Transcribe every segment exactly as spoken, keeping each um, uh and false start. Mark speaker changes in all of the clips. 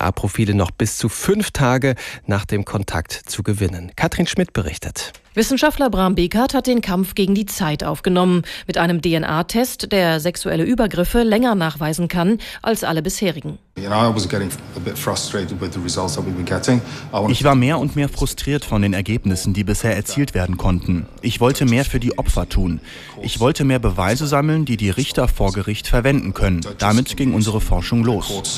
Speaker 1: A-Profile noch bis zu fünf Tage nach dem Kontakt zu gewinnen. Katrin Schmidt berichtet.
Speaker 2: Wissenschaftler Bram Bekert hat den Kampf gegen die Zeit aufgenommen. Mit einem D N A-Test, der sexuelle Übergriffe länger nachweisen kann als alle bisherigen.
Speaker 3: Ich war mehr und mehr frustriert von den Ergebnissen, die bisher erzielt werden konnten. Ich wollte mehr für die Opfer tun. Ich wollte mehr Beweise sammeln, die die Richter vor Gericht verwenden können. Damit ging unsere Forschung los.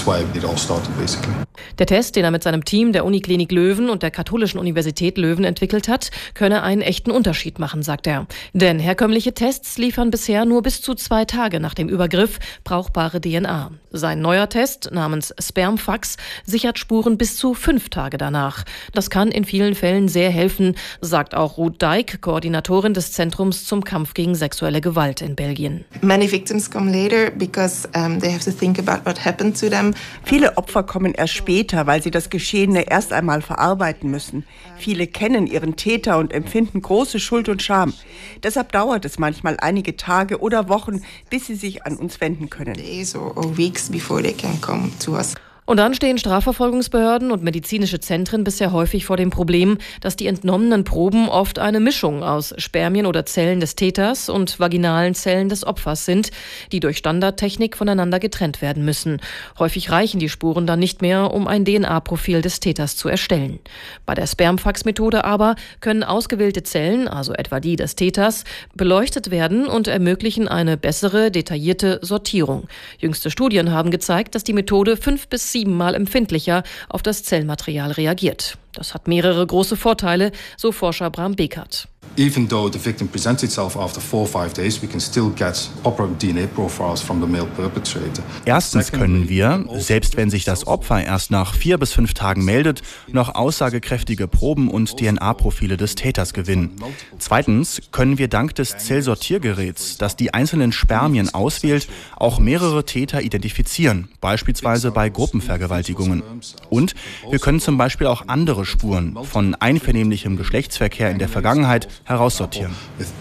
Speaker 2: Der Test, den er mit seinem Team der Uniklinik Löwen und der Katholischen Universität Löwen entwickelt hat, könne einen echten Unterschied machen, sagt er. Denn herkömmliche Tests liefern bisher nur bis zu zwei Tage nach dem Übergriff brauchbare D N A. Sein neuer Test namens Spermfax sichert Spuren bis zu fünf Tage danach. Das kann in vielen Fällen sehr helfen, sagt auch Ruth Dijk, Koordinatorin des Zentrums zum Kampf gegen sexuelle Gewalt in Belgien.
Speaker 4: Many victims come later because um, they have to think about what happened to them.
Speaker 5: Viele Opfer kommen erst später, weil sie das Geschehene erst einmal verarbeiten müssen. Viele kennen ihren Täter und empfinden große Schuld und Scham. Deshalb dauert es manchmal einige Tage oder Wochen, bis sie sich an uns wenden können.
Speaker 4: Days or, or weeks before they can come to us.
Speaker 2: Und dann stehen Strafverfolgungsbehörden und medizinische Zentren bisher häufig vor dem Problem, dass die entnommenen Proben oft eine Mischung aus Spermien oder Zellen des Täters und vaginalen Zellen des Opfers sind, die durch Standardtechnik voneinander getrennt werden müssen. Häufig reichen die Spuren dann nicht mehr, um ein D N A-Profil des Täters zu erstellen. Bei der Spermfax-Methode aber können ausgewählte Zellen, also etwa die des Täters, beleuchtet werden und ermöglichen eine bessere, detaillierte Sortierung. Jüngste Studien haben gezeigt, dass die Methode fünf bis siebenmal empfindlicher auf das Zellmaterial reagiert. Das hat mehrere große Vorteile, so Forscher Bram Bekert.
Speaker 3: Even though the victim presents itself after four or five days, we can still get proper D N A profiles from the male perpetrator. Erstens können wir, selbst wenn sich das Opfer erst nach vier bis fünf Tagen meldet, noch aussagekräftige Proben und D N A-Profile des Täters gewinnen. Zweitens können wir dank des Zellsortiergeräts, das die einzelnen Spermien auswählt, auch mehrere Täter identifizieren, beispielsweise bei Gruppenvergewaltigungen. Und wir können zum Beispiel auch andere Spuren von einvernehmlichem Geschlechtsverkehr in der Vergangenheit heraussortieren.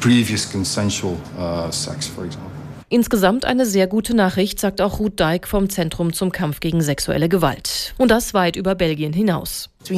Speaker 2: Insgesamt eine sehr gute Nachricht, sagt auch Ruth Dijk vom Zentrum zum Kampf gegen sexuelle Gewalt. Und das weit über Belgien hinaus.
Speaker 4: Wir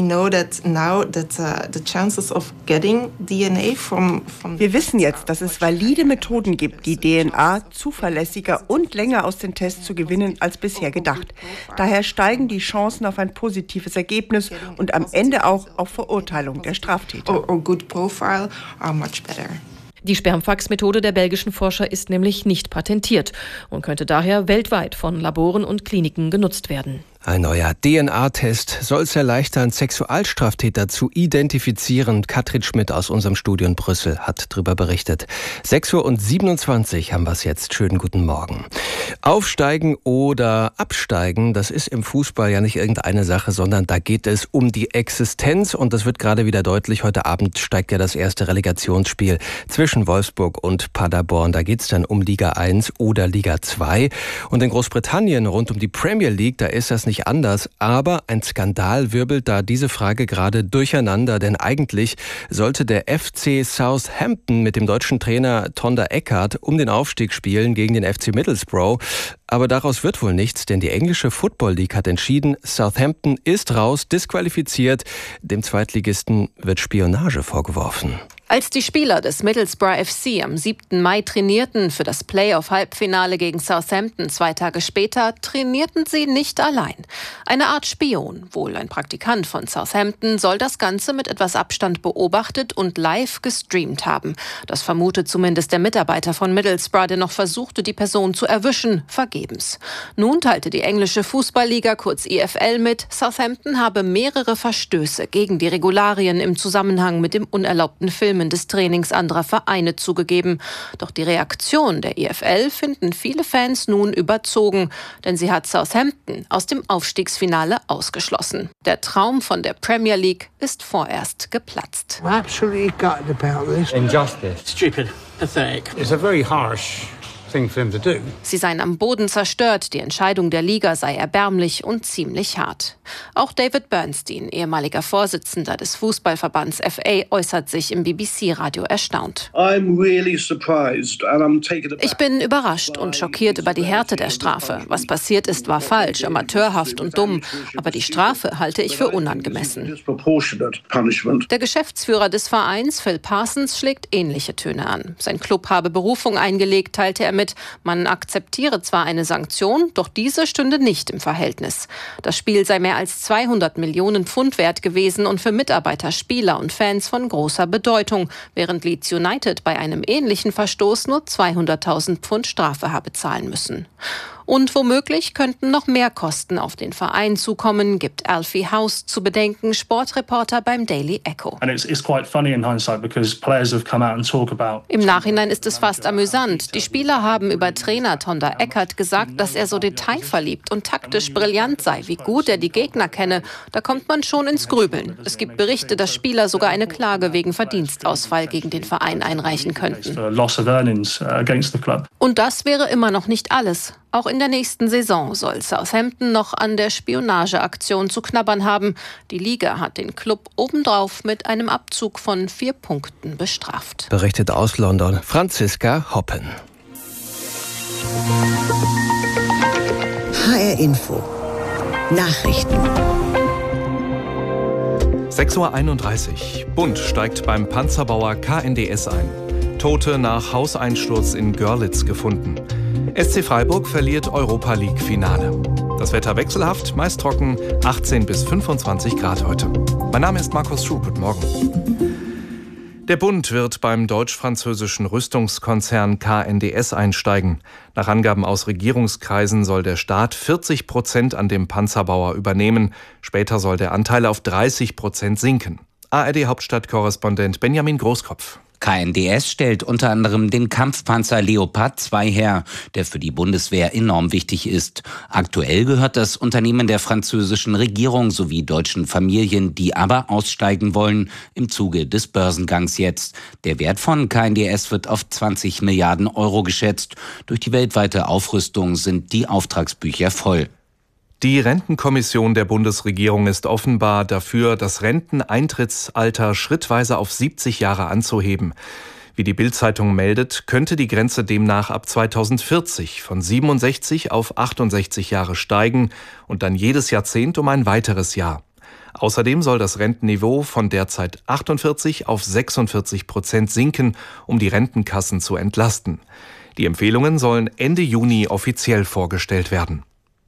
Speaker 5: wissen jetzt, dass es valide Methoden gibt, die D N A zuverlässiger und länger aus den Tests zu gewinnen als bisher gedacht. Daher steigen die Chancen auf ein positives Ergebnis und am Ende auch auf Verurteilung der Straftäter.
Speaker 4: Or, or good profile are much better.
Speaker 2: Die Spermfax-Methode der belgischen Forscher ist nämlich nicht patentiert und könnte daher weltweit von Laboren und Kliniken genutzt werden.
Speaker 1: Ein neuer D N A-Test soll es erleichtern, Sexualstraftäter zu identifizieren. Katrin Schmidt aus unserem Studio in Brüssel hat darüber berichtet. sechs Uhr siebenundzwanzig haben wir es jetzt. Schönen guten Morgen. Aufsteigen oder absteigen, das ist im Fußball ja nicht irgendeine Sache, sondern da geht es um die Existenz. Und das wird gerade wieder deutlich. Heute Abend steigt ja das erste Relegationsspiel zwischen Wolfsburg und Paderborn. Da geht es dann um Liga eins oder Liga zwei. Und in Großbritannien rund um die Premier League, da ist das nicht anders, aber ein Skandal wirbelt da diese Frage gerade durcheinander, denn eigentlich sollte der F C Southampton mit dem deutschen Trainer Tonda Eckardt um den Aufstieg spielen gegen den F C Middlesbrough. Aber daraus wird wohl nichts, denn die englische Football League hat entschieden, Southampton ist raus, disqualifiziert. Dem Zweitligisten wird Spionage vorgeworfen.
Speaker 6: Als die Spieler des Middlesbrough F C am siebten Mai trainierten für das Playoff-Halbfinale gegen Southampton zwei Tage später, trainierten sie nicht allein. Eine Art Spion, wohl ein Praktikant von Southampton, soll das Ganze mit etwas Abstand beobachtet und live gestreamt haben. Das vermutet zumindest der Mitarbeiter von Middlesbrough, der noch versuchte, die Person zu erwischen, vergebens. Nun teilte die englische Fußballliga, kurz I F L, mit, Southampton habe mehrere Verstöße gegen die Regularien im Zusammenhang mit dem unerlaubten Filmen des Trainings anderer Vereine zugegeben. Doch die Reaktion der I F L finden viele Fans nun überzogen, denn sie hat Southampton aus dem Aufstiegsfinale ausgeschlossen. Der Traum von der Premier League ist vorerst geplatzt.
Speaker 7: Absolutely gutted about this.
Speaker 8: Injustice.
Speaker 7: Stupid. Pathetic.
Speaker 8: It's a very harsh
Speaker 6: Sie seien am Boden zerstört, die Entscheidung der Liga sei erbärmlich und ziemlich hart. Auch David Bernstein, ehemaliger Vorsitzender des Fußballverbands F A, äußert sich im B B C-Radio erstaunt. Ich bin überrascht und schockiert über die Härte der Strafe. Was passiert ist, war falsch, amateurhaft und dumm. Aber die Strafe halte ich für unangemessen. Der Geschäftsführer des Vereins, Phil Parsons, schlägt ähnliche Töne an. Sein Club habe Berufung eingelegt, teilte er mit. Man akzeptiere zwar eine Sanktion, doch diese stünde nicht im Verhältnis. Das Spiel sei mehr als zweihundert Millionen Pfund wert gewesen und für Mitarbeiter, Spieler und Fans von großer Bedeutung, während Leeds United bei einem ähnlichen Verstoß nur zweihunderttausend Pfund Strafe habe zahlen müssen. Und womöglich könnten noch mehr Kosten auf den Verein zukommen, gibt Alfie House zu bedenken, Sportreporter beim Daily Echo. Im Nachhinein ist es fast amüsant. Die Spieler haben über Trainer Tonda Eckert gesagt, dass er so detailverliebt und taktisch brillant sei, wie gut er die Gegner kenne. Da kommt man schon ins Grübeln. Es gibt Berichte, dass Spieler sogar eine Klage wegen Verdienstausfall gegen den Verein einreichen könnten. Und das wäre immer noch nicht alles. Auch in der nächsten Saison soll Southampton noch an der Spionageaktion zu knabbern haben. Die Liga hat den Club obendrauf mit einem Abzug von vier Punkten bestraft.
Speaker 1: Berichtet aus London Franziska Hoppen.
Speaker 7: H R Info Nachrichten.
Speaker 8: sechs Uhr einunddreißig. Bund steigt beim Panzerbauer K N D S ein. Tote nach Hauseinsturz in Görlitz gefunden. S C Freiburg verliert Europa-League-Finale. Das Wetter wechselhaft, meist trocken, achtzehn bis fünfundzwanzig Grad heute. Mein Name ist Markus Schuh, guten Morgen. Der Bund wird beim deutsch-französischen Rüstungskonzern K N D S einsteigen. Nach Angaben aus Regierungskreisen soll der Staat vierzig Prozent an dem Panzerbauer übernehmen. Später soll der Anteil auf dreißig Prozent sinken. A R D-Hauptstadtkorrespondent Benjamin Großkopf.
Speaker 9: K N D S stellt unter anderem den Kampfpanzer Leopard zwei her, der für die Bundeswehr enorm wichtig ist. Aktuell gehört das Unternehmen der französischen Regierung sowie deutschen Familien, die aber aussteigen wollen, im Zuge des Börsengangs jetzt. Der Wert von K N D S wird auf zwanzig Milliarden Euro geschätzt. Durch die weltweite Aufrüstung sind die Auftragsbücher voll.
Speaker 8: Die Rentenkommission der Bundesregierung ist offenbar dafür, das Renteneintrittsalter schrittweise auf siebzig Jahre anzuheben. Wie die Bild-Zeitung meldet, könnte die Grenze demnach ab zweitausendvierzig von siebenundsechzig auf achtundsechzig Jahre steigen und dann jedes Jahrzehnt um ein weiteres Jahr. Außerdem soll das Rentenniveau von derzeit achtundvierzig auf sechsundvierzig Prozent sinken, um die Rentenkassen zu entlasten. Die Empfehlungen sollen Ende Juni offiziell vorgestellt werden.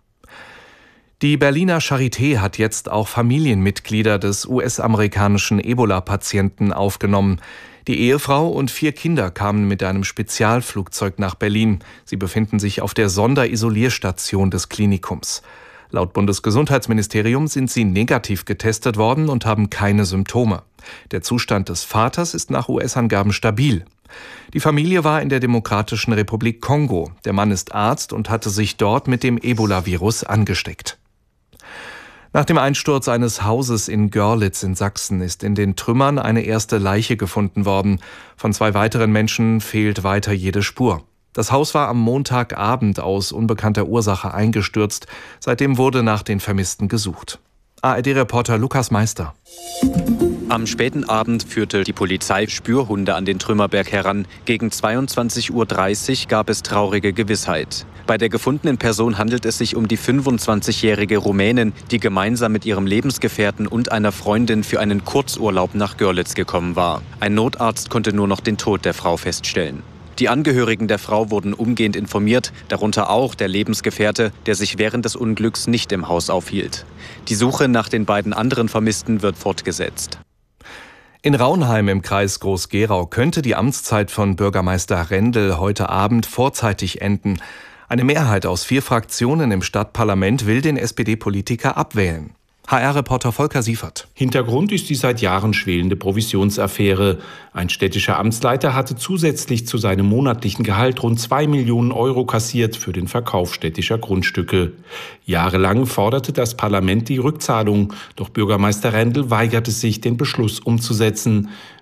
Speaker 8: Die Berliner Charité hat jetzt auch Familienmitglieder des U S-amerikanischen Ebola-Patienten aufgenommen. Die Ehefrau und vier Kinder kamen mit einem Spezialflugzeug nach Berlin. Sie befinden sich auf der Sonderisolierstation des Klinikums. Laut Bundesgesundheitsministerium sind sie negativ getestet worden und haben keine Symptome. Der Zustand des Vaters ist nach U S-Angaben stabil. Die Familie war in der Demokratischen Republik Kongo. Der Mann ist Arzt und hatte sich dort mit dem Ebola-Virus angesteckt. Nach dem Einsturz eines Hauses in Görlitz in Sachsen ist in den Trümmern eine erste Leiche gefunden worden. Von zwei weiteren Menschen fehlt weiter jede Spur. Das Haus war am Montagabend aus unbekannter Ursache eingestürzt. Seitdem wurde nach den Vermissten gesucht. A R D-Reporter Lukas Meister.
Speaker 10: Am späten Abend führte die Polizei Spürhunde an den Trümmerberg heran. Gegen zweiundzwanzig Uhr dreißig gab es traurige Gewissheit. Bei der gefundenen Person handelt es sich um die fünfundzwanzigjährige Rumänin, die gemeinsam mit ihrem Lebensgefährten und einer Freundin für einen Kurzurlaub nach Görlitz gekommen war. Ein Notarzt konnte nur noch den Tod der Frau feststellen. Die Angehörigen der Frau wurden umgehend informiert, darunter auch der Lebensgefährte, der sich während des Unglücks nicht im Haus aufhielt. Die Suche nach den beiden anderen Vermissten wird fortgesetzt.
Speaker 8: In Raunheim im Kreis Groß-Gerau könnte die Amtszeit von Bürgermeister Rendel heute Abend vorzeitig enden. Eine Mehrheit aus vier Fraktionen im Stadtparlament will den S P D-Politiker abwählen. H R-Reporter Volker Siefert.
Speaker 11: Hintergrund ist die seit Jahren schwelende Provisionsaffäre. Ein städtischer Amtsleiter hatte zusätzlich zu seinem monatlichen Gehalt rund zwei Millionen Euro kassiert für den Verkauf städtischer Grundstücke. Jahrelang forderte das Parlament die Rückzahlung, doch Bürgermeister Rendel weigerte sich, den Beschluss umzusetzen.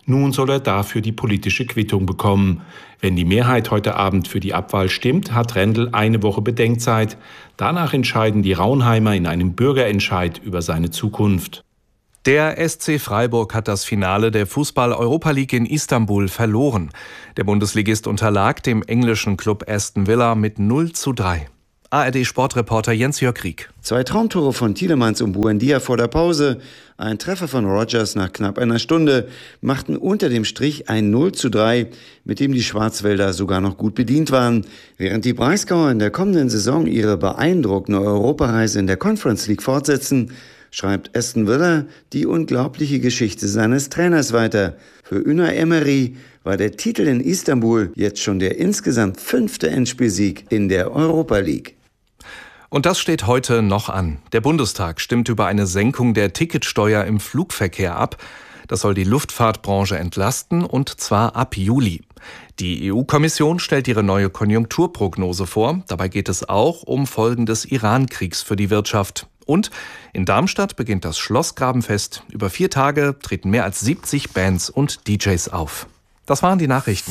Speaker 11: Nun soll er dafür die politische Quittung bekommen. Wenn die Mehrheit heute Abend für die Abwahl stimmt, hat Rendel eine Woche Bedenkzeit. Danach entscheiden die Raunheimer in einem Bürgerentscheid über seine Zukunft.
Speaker 8: Der S C Freiburg hat das Finale der Fußball-Europa League in Istanbul verloren. Der Bundesligist unterlag dem englischen Club Aston Villa mit null zu drei. A R D-Sportreporter Jens-Jörg Krieg.
Speaker 12: Zwei Traumtore von Tielemans und Buendia vor der Pause, ein Treffer von Rogers nach knapp einer Stunde machten unter dem Strich ein null zu drei, mit dem die Schwarzwälder sogar noch gut bedient waren. Während die Breisgauer in der kommenden Saison ihre beeindruckende Europareise in der Conference League fortsetzen, schreibt Aston Villa die unglaubliche Geschichte seines Trainers weiter. Für Unai Emery war der Titel in Istanbul jetzt schon der insgesamt fünfte Endspielsieg in der Europa League.
Speaker 8: Und das steht heute noch an. Der Bundestag stimmt über eine Senkung der Ticketsteuer im Flugverkehr ab. Das soll die Luftfahrtbranche entlasten, und zwar ab Juli. Die E U-Kommission stellt ihre neue Konjunkturprognose vor. Dabei geht es auch um Folgen des Iran-Kriegs für die Wirtschaft. Und in Darmstadt beginnt das Schlossgrabenfest. Über vier Tage treten mehr als siebzig Bands und D Js auf. Das waren die Nachrichten.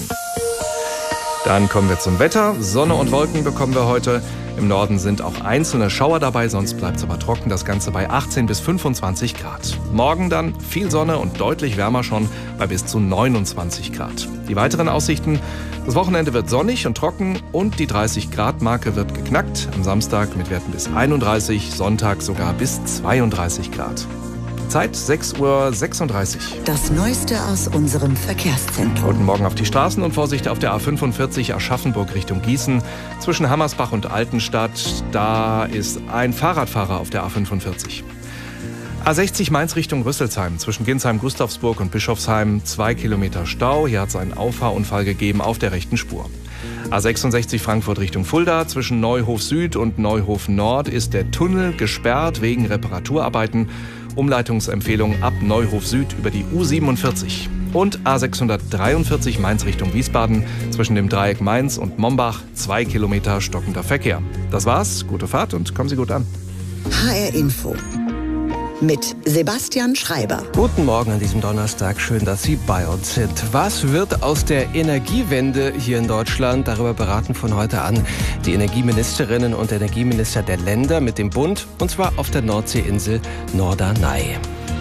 Speaker 8: Dann kommen wir zum Wetter. Sonne und Wolken bekommen wir heute. Im Norden sind auch einzelne Schauer dabei, sonst bleibt es aber trocken. Das Ganze bei achtzehn bis fünfundzwanzig Grad. Morgen dann viel Sonne und deutlich wärmer schon bei bis zu neunundzwanzig Grad. Die weiteren Aussichten: Das Wochenende wird sonnig und trocken und die dreißig Grad Marke wird geknackt. Am Samstag mit Werten bis einunddreißig, Sonntag sogar bis zweiunddreißig Grad. Zeit sechs Uhr sechsunddreißig.
Speaker 7: Das Neueste aus unserem Verkehrszentrum.
Speaker 8: Guten Morgen auf die Straßen und Vorsicht auf der A fünfundvierzig Aschaffenburg Richtung Gießen. Zwischen Hammersbach und Altenstadt, da ist ein Fahrradfahrer auf der A fünfundvierzig. A sechzig Mainz Richtung Rüsselsheim. Zwischen Ginsheim, Gustavsburg und Bischofsheim zwei Kilometer Stau. Hier hat es einen Auffahrunfall gegeben auf der rechten Spur. A sechsundsechzig Frankfurt Richtung Fulda. Zwischen Neuhof Süd und Neuhof Nord ist der Tunnel gesperrt wegen Reparaturarbeiten. Umleitungsempfehlung ab Neuhof Süd über die U siebenundvierzig. Und A sechshundertdreiundvierzig Mainz Richtung Wiesbaden. Zwischen dem Dreieck Mainz und Mombach zwei Kilometer stockender Verkehr. Das war's. Gute Fahrt und kommen Sie gut an.
Speaker 7: H R Info mit Sebastian Schreiber.
Speaker 1: Guten Morgen an diesem Donnerstag. Schön, dass Sie bei uns sind. Was wird aus der Energiewende hier in Deutschland? Darüber beraten von heute an die Energieministerinnen und Energieminister der Länder mit dem Bund, und zwar auf der Nordseeinsel Norderney.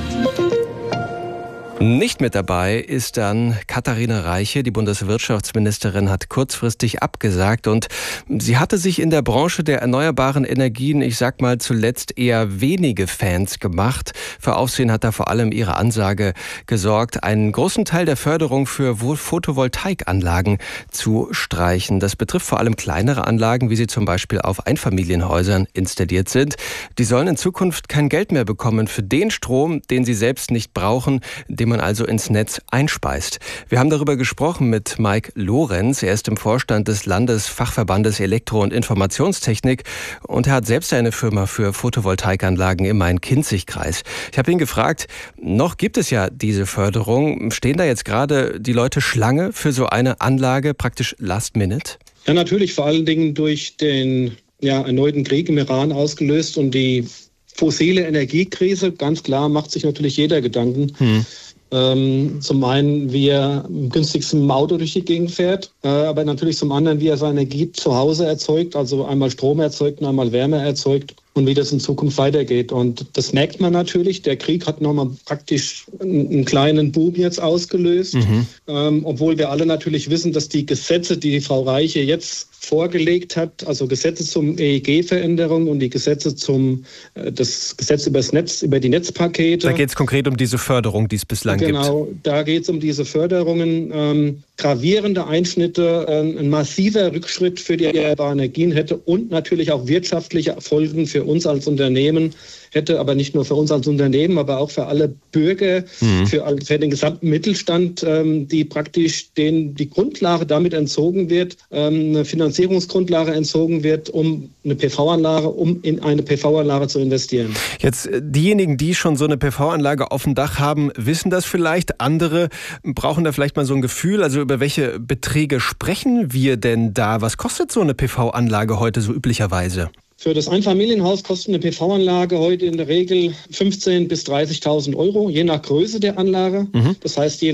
Speaker 1: Nicht mit dabei ist dann Katharina Reiche. Die Bundeswirtschaftsministerin hat kurzfristig abgesagt und sie hatte sich in der Branche der erneuerbaren Energien, ich sag mal, zuletzt eher wenige Fans gemacht. Für Aufsehen hat da vor allem ihre Ansage gesorgt, einen großen Teil der Förderung für Photovoltaikanlagen zu streichen. Das betrifft vor allem kleinere Anlagen, wie sie zum Beispiel auf Einfamilienhäusern installiert sind. Die sollen in Zukunft kein Geld mehr bekommen für den Strom, den sie selbst nicht brauchen, den man also ins Netz einspeist. Wir haben darüber gesprochen mit Mike Lorenz. Er ist im Vorstand des Landesfachverbandes Elektro- und Informationstechnik und er hat selbst eine Firma für Photovoltaikanlagen im Main-Kinzig-Kreis. Ich habe ihn gefragt, noch gibt es ja diese Förderung. Stehen da jetzt gerade die Leute Schlange für so eine Anlage, praktisch last minute?
Speaker 13: Ja, natürlich, vor allen Dingen durch den ja, erneuten Krieg im Iran ausgelöst und die fossile Energiekrise. Ganz klar macht sich natürlich jeder Gedanken. Hm. Ähm, zum einen, wie er im günstigsten Auto durch die Gegend fährt, äh, aber natürlich zum anderen, wie er seine Energie zu Hause erzeugt, also einmal Strom erzeugt und einmal Wärme erzeugt und wie das in Zukunft weitergeht. Und das merkt man natürlich. Der Krieg hat nochmal praktisch einen, einen kleinen Boom jetzt ausgelöst, mhm. ähm, obwohl wir alle natürlich wissen, dass die Gesetze, die Frau Reiche jetzt vorgelegt hat, also Gesetze zum E E G-Veränderung und die Gesetze zum äh, das Gesetz über das Netz, über die Netzpakete.
Speaker 1: Da geht es konkret um diese Förderung, die es bislang
Speaker 13: genau, gibt. Genau, da geht es um diese Förderungen. Ähm, gravierende Einschnitte, äh, ein massiver Rückschritt für die erneuerbaren Energien hätte und natürlich auch wirtschaftliche Folgen für uns als Unternehmen hätte, aber nicht nur für uns als Unternehmen, aber auch für alle Bürger, mhm. für, für den gesamten Mittelstand, ähm, die praktisch den, die Grundlage damit entzogen wird, ähm, eine Finanzierungsgrundlage entzogen wird, um eine P V-Anlage, um in eine P V-Anlage zu investieren.
Speaker 1: Jetzt, diejenigen, die schon so eine P V-Anlage auf dem Dach haben, wissen das vielleicht. Andere brauchen da vielleicht mal so ein Gefühl. Also über welche Beträge sprechen wir denn da? Was kostet so eine P V-Anlage heute so üblicherweise?
Speaker 13: Für das Einfamilienhaus kostet eine P V-Anlage heute in der Regel fünfzehntausend bis dreißigtausend Euro, je nach Größe der Anlage. Mhm. Das heißt, je nach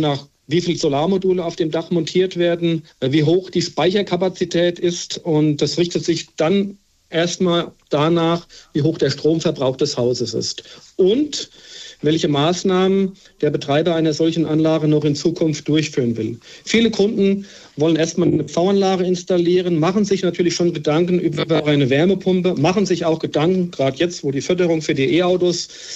Speaker 13: wie viele Solarmodule auf dem Dach montiert werden, wie hoch die Speicherkapazität ist. Und das richtet sich dann erstmal danach, wie hoch der Stromverbrauch des Hauses ist. Und welche Maßnahmen der Betreiber einer solchen Anlage noch in Zukunft durchführen will. Viele Kunden wollen erstmal eine P V-Anlage installieren, machen sich natürlich schon Gedanken über eine Wärmepumpe, machen sich auch Gedanken, gerade jetzt, wo die Förderung für die E-Autos